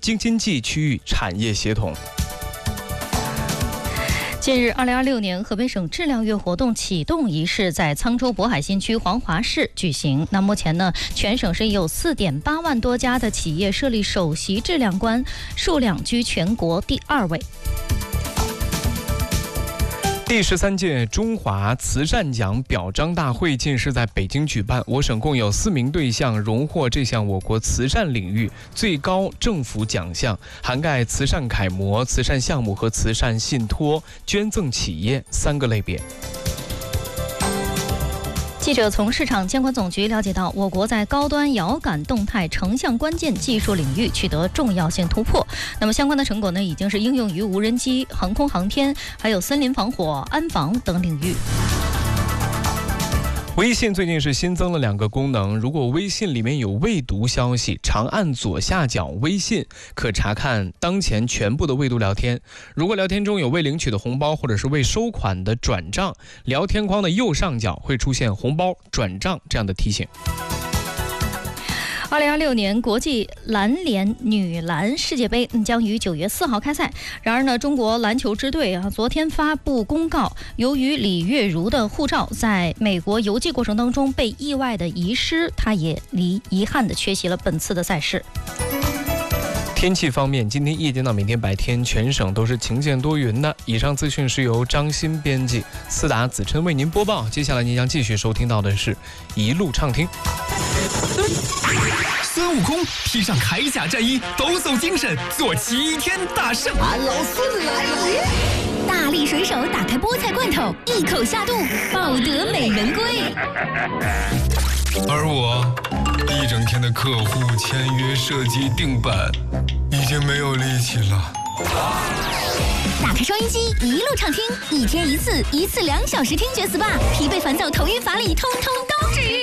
京津冀区域产业协同。 近日，2026年河北省质量月活动启动仪式在沧州渤海新区黄华市举行。那目前呢，全省是有4.8万多家的企业设立首席质量官，数量居全国第2位。 第13届中华慈善奖表彰大会近日在北京举办，我省共有4名对象荣获这项我国慈善领域最高政府奖项，涵盖慈善楷模、慈善项目和慈善信托、捐赠企业3个类别。 记者从市场监管总局了解到，我国在高端遥感动态成像关键技术领域取得重要性突破。那么相关的成果呢，已经是应用于无人机、航空航天，还有森林防火、安防等领域。 微信最近是新增了2个功能，如果微信里面有未读消息，长按左下角微信，可查看当前全部的未读聊天。如果聊天中有未领取的红包或者是未收款的转账，聊天框的右上角会出现红包、转账这样的提醒。 2026年国际篮联女篮世界杯将于9月4号开赛。然而呢，中国篮球支队昨天发布公告，由于李月如的护照在美国邮寄过程当中被意外的遗失，她也遗憾地缺席了本次的赛事。 天气方面，今天夜间到明天白天，全省都是晴间多云的。以上资讯是由张鑫编辑，思达子琛为您播报。接下来您将继续收听到的是一路畅听。 孙悟空披上铠甲战衣，抖擞精神，做齐天大圣。 俺老孙来了！ 大力水手打开菠菜罐头，一口下肚，抱得美人归。 而我一整天的客户签约、设计、定版，已经没有力气了。 打开收音机，一路畅听，1天1次，1次2小时听觉 SPA，疲惫烦躁、头晕乏力，通通都治愈。